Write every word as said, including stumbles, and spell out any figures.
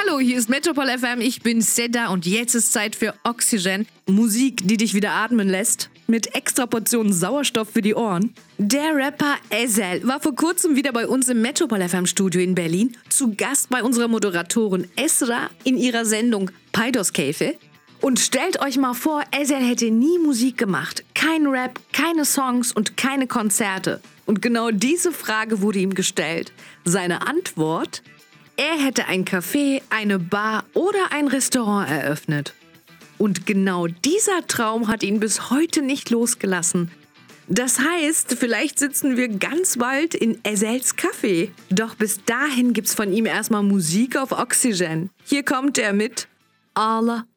Hallo, hier ist Metropol F M, ich bin Seda und jetzt ist Zeit für Oxygen. Musik, die dich wieder atmen lässt. Mit extra Portionen Sauerstoff für die Ohren. Der Rapper Ezel war vor kurzem wieder bei uns im Metropol F M Studio in Berlin, zu Gast bei unserer Moderatorin Esra in ihrer Sendung Peidoskäfe. Und stellt euch mal vor, Ezel hätte nie Musik gemacht. Kein Rap, keine Songs und keine Konzerte. Und genau diese Frage wurde ihm gestellt. Seine Antwort? Er hätte ein Café, eine Bar oder ein Restaurant eröffnet. Und genau dieser Traum hat ihn bis heute nicht losgelassen. Das heißt, vielleicht sitzen wir ganz bald in Ezels Café. Doch bis dahin gibt's von ihm erstmal Musik auf Oxygen. Hier kommt er mit Allah